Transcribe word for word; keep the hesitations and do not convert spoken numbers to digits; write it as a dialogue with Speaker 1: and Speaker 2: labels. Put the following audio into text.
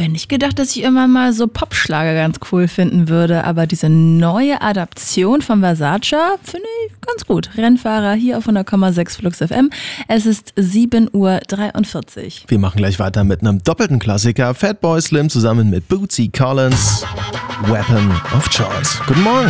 Speaker 1: habe ja nicht gedacht, dass ich immer mal so Popschlager ganz cool finden würde, aber diese neue Adaption von Versace finde ich ganz gut. Rennfahrer hier auf hundert Komma sechs Flux F M. Es ist sieben Uhr dreiundvierzig.
Speaker 2: Wir machen gleich weiter mit einem doppelten Klassiker. Fatboy Slim zusammen mit Bootsy Collins. Weapon of Choice. Guten Morgen.